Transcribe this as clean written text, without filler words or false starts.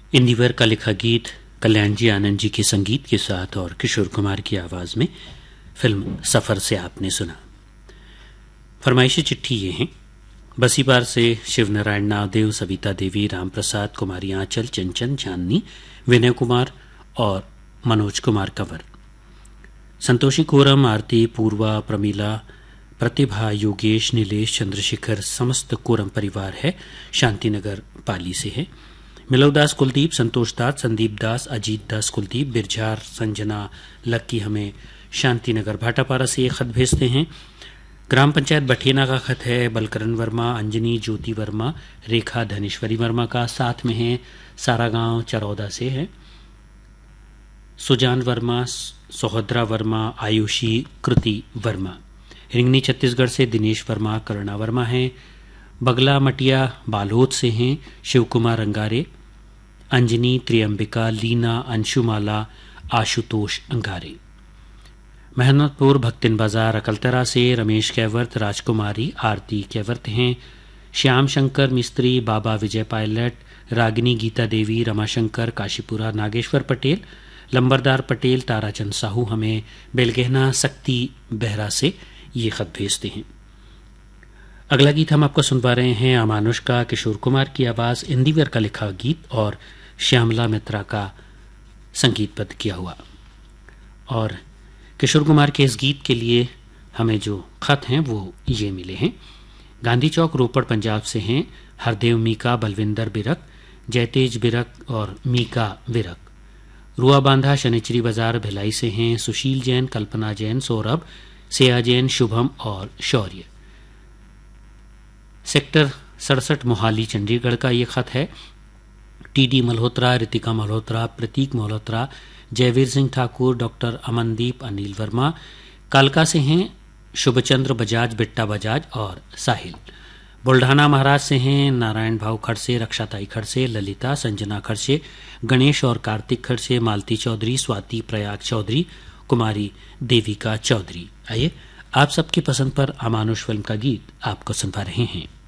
इंदिवर का लिखा गीत कल्याण जी आनंद जी के संगीत के साथ और किशोर कुमार की आवाज में फिल्म सफर से आपने सुना। फरमाइशी चिट्ठी ये हैं। बसीपार से शिवनारायण नावदेव, सविता देवी, राम प्रसाद, कुमारी आंचल, चंचन, चांदनी, विनय कुमार और मनोज कुमार कंवर। संतोषी कोरम, आरती, पूर्वा, प्रमीला, प्रतिभा, योगेश, नीलेश, चंद्रशेखर समस्त कोरम परिवार है, शांतिनगर पाली से है। मिलवदास कुलदीप, संतोष दास, संदीप दास, अजीत दास कुलदीप, बिरझार, संजना, लक्की हमें शांतिनगर भाटापारा से ये खत भेजते हैं। ग्राम पंचायत बठेना का खत है। बलकरण वर्मा, अंजनी, ज्योति वर्मा, रेखा धनेश्वरी वर्मा का साथ में है। सारा गांव चरौदा से है। सुजान वर्मा, सोहद्रा वर्मा, आयुषी, कृति वर्मा। रिंगनी छत्तीसगढ़ से दिनेश वर्मा, करुणा वर्मा हैं। बगला मटिया बालोद से हैं। शिवकुमार अंगारे, अंजनी, त्रियंबिका, लीना, अंशुमाला, आशुतोष अंगारे। मेहनतपुर भक्तिन बाजार अकलतरा से रमेश कैवर्त, राजकुमारी, आरती कैवर्त हैं। श्याम शंकर मिस्त्री, बाबा विजय पायलट, रागिनी गीता देवी, रमाशंकर, काशीपुरा, नागेश्वर पटेल, लंबरदार पटेल, ताराचंद साहू हमें बेलगहना शक्ति बेहरा से ये खत भेजते हैं। अगला गीत हम आपको सुनवा रहे हैं अमानुष का, किशोर कुमार की आवाज, इंदिवर का लिखा गीत और श्यामला मित्रा का संगीतबद्ध किया हुआ। और किशोर कुमार के इस गीत के लिए हमें जो खत हैं वो ये मिले हैं। गांधी चौक रोपड़ पंजाब से हैं हरदेव मीका, बलविंदर बिरक, जयतेज बिरक और मीका बिरक। रुआ बांधा शनिचरी बाजार भिलाई से हैं सुशील जैन, कल्पना जैन, सौरभ, सेया जैन, शुभम और शौर्य। सेक्टर 67 मोहाली चंडीगढ़ का ये खत है। टीडी मल्होत्रा, रितिका मल्होत्रा, प्रतीक मल्होत्रा, जयवीर सिंह ठाकुर, डॉक्टर अमनदीप, अनिल वर्मा। कालका से हैं शुभचंद्र बजाज, बिट्टा बजाज और साहिल। बुल्ढाना महाराज से हैं नारायण भाव खड़से, रक्षाताई खड़से, ललिता, संजना खड़से, गणेश और कार्तिक खड़से, मालती चौधरी, स्वाति प्रयाग चौधरी, कुमारी देविका चौधरी। आइए आप सबकी पसंद पर अमानुष फिल्म का गीत आपको सुनवा रहे हैं।